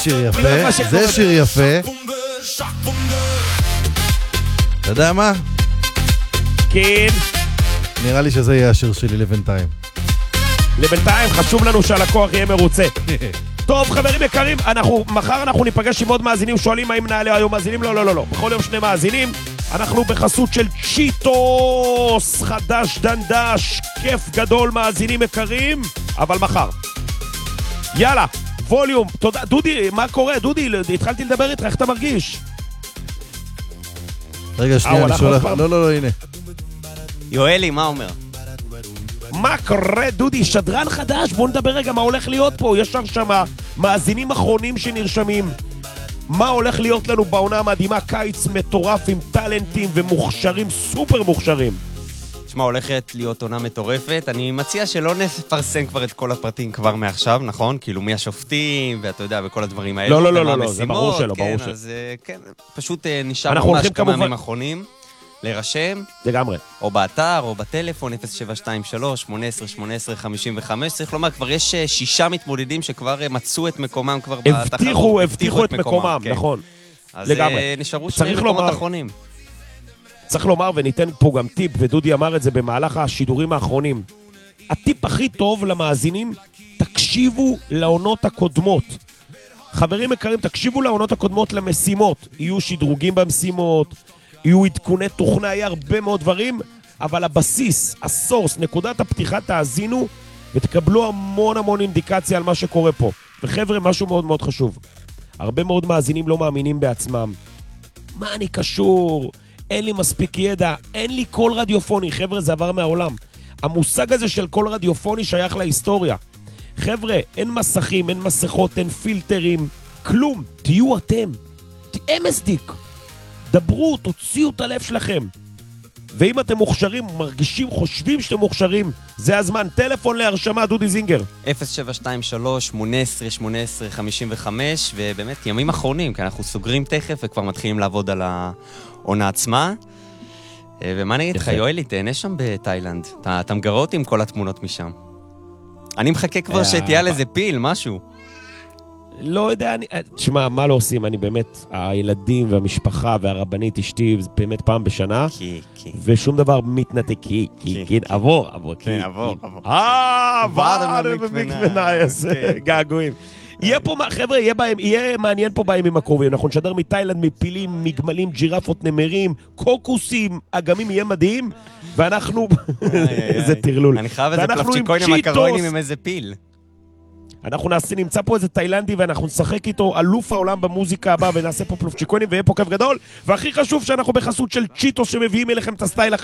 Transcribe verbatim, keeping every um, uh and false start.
שיר יפה, זה שיר יפה. אתה יודע מה? כן. נראה לי שזה יהיה השיר שלי לבינתיים. לבינתיים חשוב לנו שהלקוח יהיה מרוצה. טוב חברים יקרים, אנחנו, מחר אנחנו ניפגש עם עוד מאזינים, שואלים האם נעלה היום מאזינים? לא, לא, לא, לא. בכל יום שני מאזינים, אנחנו בחסות של צ'יטוס, חדש דנדש, כיף גדול מאזינים יקרים, אבל מחר. יאללה, ווליום, תודה. דודי, מה קורה? דודי, התחלתי לדבר איתך, איך אתה מרגיש? רגע, שנייה, אני שואל לך. לא, לא, לא, הנה. יואלי, מה אומר? מה קורה, דודי? שדרן חדש, בוא נדבר רגע מה הולך להיות פה. יש שם מאזינים אחרונים שנרשמים. מה הולך להיות לנו בעונה המדהימה? קיץ מטורף עם טלנטים ומוכשרים, סופר מוכשרים. תשמע, הולכת להיות עונה מטורפת. אני מציע שלא נפרסם כבר את כל הפרטים כבר מעכשיו, נכון? כאילו מי השופטים, ואתה יודע, וכל הדברים האלה. לא, לא, לא, לא, לא, זה ברור שלא, ברור שלא. אז כן, פשוט נשאר ממש כמה ימים אחרונים. להירשם, לגמרי. או באתר, או בטלפון, אפס שבע שתיים שלוש שמונה עשרה שמונה עשרה חמישים וחמש. צריך לומר, כבר יש שישה מתמודדים שכבר מצאו את מקומם כבר בתחרות. הבטיחו, הבטיחו את מקומם, נכון. אז נשארו שני מקומות אחרונים. צריך לומר, וניתן פה גם טיפ, ודודי אמר את זה במהלך השידורים האחרונים. הטיפ הכי טוב למאזינים, תקשיבו לעונות הקודמות. חברים יקרים, תקשיבו לעונות הקודמות למשימות. יהיו שדרוגים במשימות, יהיו עדכוני תוכנה, יהיה הרבה מאוד דברים, אבל הבסיס, הסורס, נקודת הפתיחה, תאזינו ותקבלו המון המון אינדיקציה על מה שקורה פה. וחבר'ה, משהו מאוד מאוד חשוב. הרבה מאוד מאזינים לא מאמינים בעצמם. מה אני קשור? אין לי מספיק ידע, אין לי קול רדיופוני. חבר'ה, זה עבר מהעולם. המושג הזה של קול רדיופוני שייך להיסטוריה. חבר'ה, אין מסכים, אין מסכות, אין פילטרים, כלום. תהיו אתם. תהיה מסדיק. דברו, תוציאו את הלב שלכם. ואם אתם מוכשרים, מרגישים, חושבים שאתם מוכשרים, זה הזמן. טלפון להרשמה, דודי זינגר. אפס שבע שתיים שלוש שמונה עשרה שמונה עשרה חמישים וחמש, ובאמת ימים אחרונים, כי אנחנו סוגרים תכף וכבר מתחילים לעבוד על העונה עצמה. ומה נגיד לך, יואלי, תהנה שם בתאילנד. אתה, אתה מגרה אותי עם כל התמונות משם. אני מחכה כבר שתהיה על איזה פיל, משהו. לא יודע, אני... תשמע, מה לא עושים? אני באמת, הילדים והמשפחה והרבנית אשתי, זה באמת פעם בשנה, כי, כי. ושום דבר מתנתק, כי, כי, כי, עבור, עבור, כי, עבור, עבור. אה, עבר במקמנה, איזה געגועים. יהיה פה, חבר'ה, יהיה מעניין פה בימים הקרובים, אנחנו נשדר מתאילנד, מפילים, מגמלים, ג'ירפות, נמרים, קוקוסים, אגמים, יהיה מדהים, ואנחנו, איזה תרלול. אני חייב איזה פלפצ'יקוין עם הקרוינים עם איזה פיל. אנחנו נעשה, נמצא פה איזה תאילנדי ואנחנו נשחק איתו אלוף העולם במוזיקה הבאה ונעשה פה פלופצ'יקונים ויהיה פה כיף גדול, והכי חשוב שאנחנו בחסות של צ'יטוס שמביאים אליכם את הסטייל החדש.